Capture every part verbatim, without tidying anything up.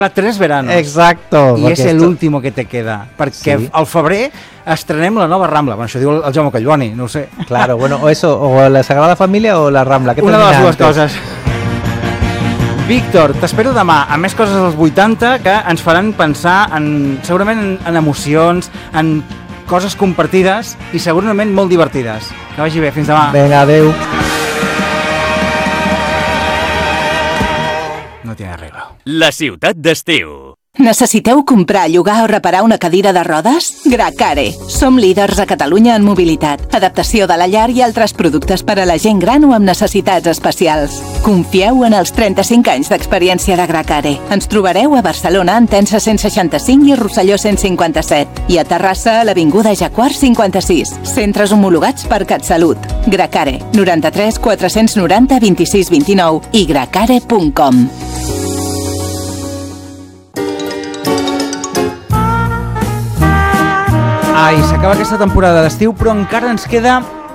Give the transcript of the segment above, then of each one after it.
Tres veranos. Exacto. I és l'último que te queda, perquè sí. Al febrer estrenem la nova Rambla. Bueno, això diu el Jaume Collboni, no ho sé. Claro, bueno, o eso, o la Sagrada Familia o la Rambla. Una de les dues coses. Víctor, t'espero demà a més coses dels vuitanta que ens faran pensar en, segurament en, en emocions, en coses compartides i segurament molt divertides. Que vagi bé, fins demà. Vinga, adeu. No tiene arreglo. La ciutat d'estiu. Necessiteu comprar, llogar o reparar una cadira de rodes? Gracare. Som líders a Catalunya en mobilitat, adaptació de la llar i altres productes per a la gent gran o amb necessitats especials. Confieu en els trenta-cinc anys d'experiència de Gracare. Ens trobareu a Barcelona, en Tensa cent seixanta-cinc i Rosselló cent cinquanta-set. I a Terrassa, a l'Avinguda Jacquard cinquanta-sis. Centres homologats per CatSalut. Gracare. noranta-tres quatre-cents noranta vint-i-sis vint-i-nou i gracare punt com. Ai, s'acaba aquesta temporada d'estiu, però encara ens queda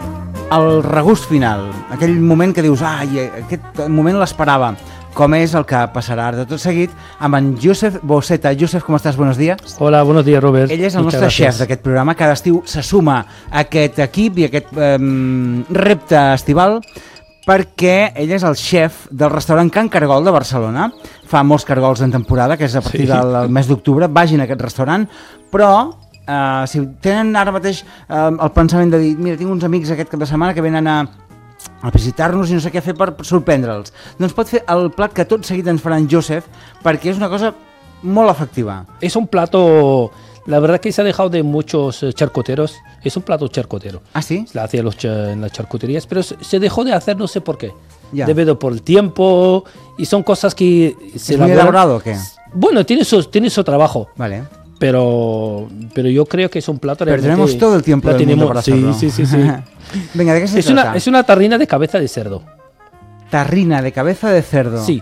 el regust final. Aquell moment que dius, ai, aquest moment l'esperava. Com és el que passarà de tot seguit amb en Josep Boceta. Josep, com estàs? Buenos días. Hola, buenos días, Robert. Ell és el Muchas nostre gracias. Chef d'aquest programa. Cada estiu se suma a aquest equip i aquest eh, repte estival perquè ell és el xef del restaurant Can Cargol de Barcelona. Fa molts cargols en temporada, que és a partir sí. del mes d'octubre. Vagin a aquest restaurant, però Uh, si tenen ara mateix uh, el pensament de dir, mira, tinc uns amics aquest cap de setmana que venen a, a visitar-nos i no sé què fer per sorprendre'ls, doncs pot fer el plat que tot seguit ens farà en Josep, perquè és una cosa molt efectiva. Es un plato, la verdad que se ha dejado de muchos charcuteros, es un plato charcutero. ¿Ah, sí? Se hacía los ch- en las charcuterías, pero se dejó de hacer no sé por qué. Ya. Debido por el tiempo, y son cosas que... Se ¿Es muy elaborado o qué? Bueno, tiene su, tiene su trabajo. Vale. Pero, pero yo creo que es un plato... Pero tenemos todo el tiempo del tenemos, mundo para hacerlo. Sí, sí, sí. sí. Venga, ¿de qué se es trata? Una, es una tarrina de cabeza de cerdo. Tarrina de cabeza de cerdo. Sí.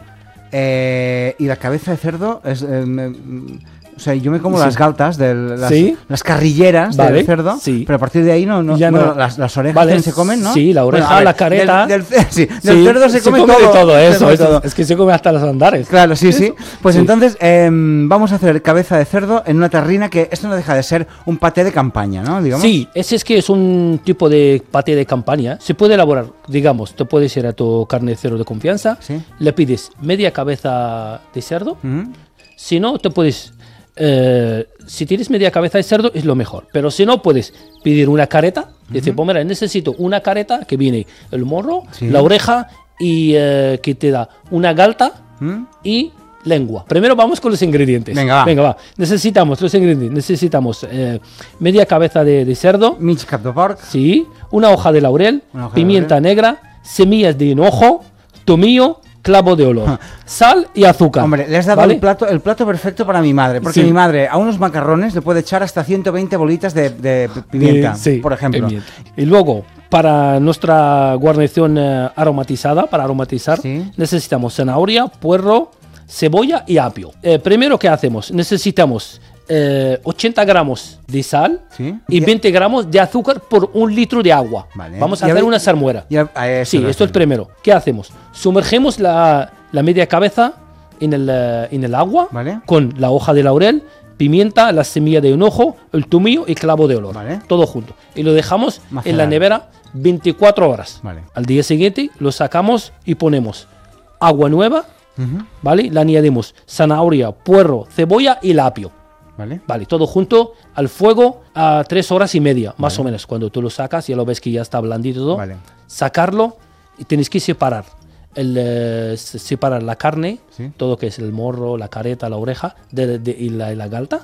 Eh, y la cabeza de cerdo es... Eh, me, o sea, yo me como sí. las galtas, de las, ¿Sí? las carrilleras vale. del cerdo, sí. pero a partir de ahí no... no, ya bueno, no. Las, las orejas vale. también se comen, ¿no? Sí, la oreja, bueno, ver, la careta... Del, del, sí, sí, del cerdo se, se come, come todo. de todo eso, come eso todo. Es que se come hasta los andares. Claro, sí, sí. Pues sí. entonces eh, vamos a hacer cabeza de cerdo en una tarrina que esto no deja de ser un paté de campaña, ¿no? Digamos. Sí, ese es que es un tipo de paté de campaña. Se puede elaborar, digamos, te puedes ir a tu carnicero de confianza, ¿Sí? le pides media cabeza de cerdo, uh-huh. si no, te puedes... Eh, si tienes media cabeza de cerdo es lo mejor, pero si no puedes pedir una careta, uh-huh. decir, pues mira, necesito una careta que viene el morro, sí. la oreja y eh, que te da una galta uh-huh. y lengua. Primero vamos con los ingredientes. Venga, va. Venga, va. Necesitamos los ingredientes. Necesitamos eh, media cabeza de, de cerdo, mig cap de porc, sí, una hoja de laurel, hoja pimienta de laurel. negra, semillas de hinojo, tomillo, clavo de olor, sal y azúcar. Hombre, le has dado ¿vale? el plato el plato perfecto para mi madre, porque sí. mi madre a unos macarrones le puede echar hasta ciento veinte bolitas de, de pimienta, sí, por ejemplo. Pimienta. Y luego, para nuestra guarnición eh, aromatizada, para aromatizar, sí. necesitamos zanahoria, puerro, cebolla y apio. Eh, primero, ¿qué hacemos? Necesitamos eh, ochenta gramos de sal ¿Sí? y veinte gramos de azúcar por un litro de agua. Vale. Vamos a ya hacer ve, una salmuera. Ya, eh, sí, esto es el primero. ¿Qué hacemos? Sumergimos la, la media cabeza en el, en el agua ¿Vale? con la hoja de laurel, pimienta, la semilla de hinojo, el tomillo y clavo de olor. ¿Vale? Todo junto. Y lo dejamos Macerar. en la nevera veinticuatro horas. Vale. Al día siguiente lo sacamos y ponemos agua nueva, uh-huh. ¿vale? Le añadimos zanahoria, puerro, cebolla y el apio. Vale. Vale, todo junto al fuego a tres horas y media, más vale. o menos. Cuando tú lo sacas, ya lo ves que ya está blandito todo. Vale. Sacarlo y tienes que separar. El, eh, separar la carne, ¿Sí? todo que es el morro, la careta, la oreja de, de, y, la, y la galta,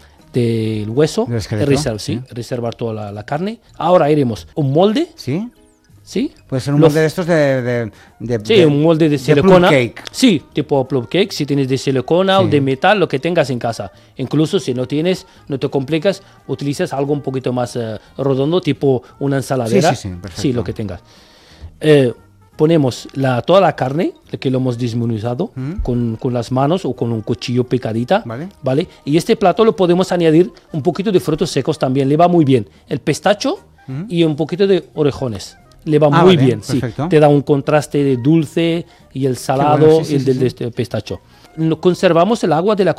del hueso, del esqueleto, reservar, sí, ¿sí? reservar toda la, la carne. Ahora iremos un molde. ¿Sí? ¿Sí? Puede ser un Lo molde de estos de... de, de Sí, de, un molde de de silicona. plum cake. Sí, tipo plum cake, si tienes de silicona Sí. o de metal, lo que tengas en casa. Incluso si no tienes, no te complicas, utilizas algo un poquito más uh, redondo, tipo una ensaladera. Sí, sí, sí, perfecto. Sí, lo que tengas. Eh, ponemos la, toda la carne, que lo hemos dismenuzado, ¿Mm? con, con las manos o con un cuchillo picadita. Vale. ¿Vale? Y este plato lo podemos añadir un poquito de frutos secos también, le va muy bien. El pistacho ¿Mm? y un poquito de orejones. Le va Ah, muy vale, bien, sí. perfecto. Te da un contraste de dulce y el salado bueno, sí, sí, y el sí, del sí. de este pistacho. No- Conservamos el agua de la